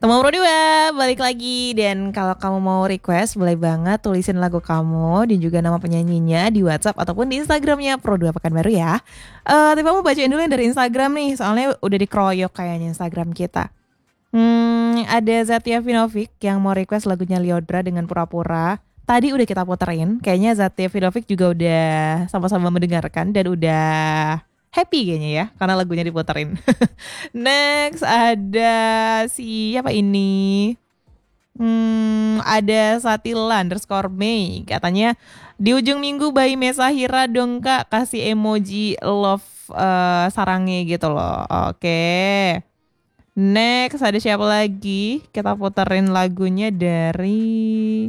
Teman Pro 2, balik lagi. Dan kalau kamu mau request, boleh banget tulisin lagu kamu dan juga nama penyanyinya di WhatsApp ataupun di Instagramnya Pro 2 Pekanbaru ya. Tapi kamu bacain dulu yang dari Instagram nih, soalnya udah dikeroyok kayaknya Instagram kita. Ada Zatia Vinovic yang mau request lagunya Liodra dengan Pura-Pura. Tadi udah kita puterin, kayaknya Zatia Vinovic juga udah sama-sama mendengarkan dan udah happy kayaknya ya, karena lagunya diputerin. Next ada siapa ini? Ada Satila_Mei katanya di ujung minggu Bayi Mesahira dong kak, kasih emoji love sarangnya gitu loh. Oke. Next ada siapa lagi? Kita puterin lagunya dari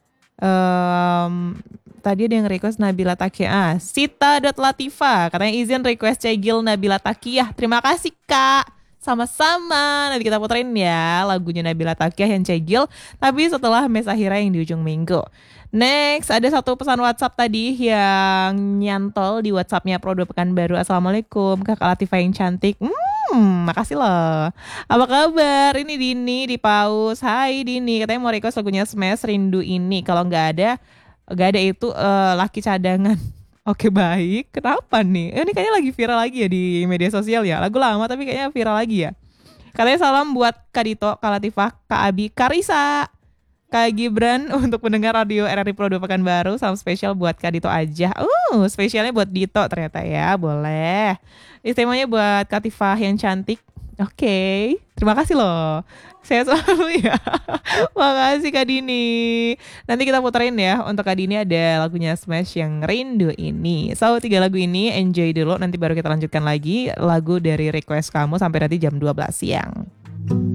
tadi ada yang request Nabila Takiyah. Sita.Latifa katanya izin request Cegil Nabila Takiyah. Terima kasih kak. Sama-sama. Nanti kita puterin ya lagunya Nabila Takiyah yang Cegil. Tapi setelah Mesahira yang di ujung minggu. Next ada satu pesan WhatsApp tadi yang nyantol di WhatsAppnya Pro 2 Pekanbaru. Assalamualaikum Kakak Latifah yang cantik. Makasih loh. Apa kabar? Ini Dini di Paus. Hai Dini, katanya mau request lagunya Smash Rindu Ini. Kalau nggak ada itu laki cadangan. Oke baik. Kenapa nih? Ini kayaknya lagi viral lagi ya di media sosial ya. Lagu lama tapi kayaknya viral lagi ya. Katanya salam buat Kak Dito, Kak Latifah, Kak Abi, Kak Risa, Kak Gibran untuk pendengar radio RRI Pro 2 Pekanbaru. Salam spesial buat Kak Dito aja. Spesialnya buat Dito ternyata ya. Boleh. Istimewanya buat Kak Tifah yang cantik. Oke. Terima kasih loh. Sehat selalu ya. Makasih Kak Dini. Nanti kita puterin ya. Untuk Kak Dini ada lagunya Smash yang Rindu Ini. So 3 lagu ini enjoy dulu. Nanti baru kita lanjutkan lagi lagu dari request kamu sampai nanti jam 12 siang.